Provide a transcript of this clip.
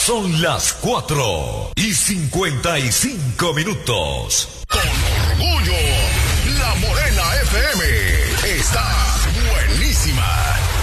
Son las 4:55. Con orgullo, La Morena FM.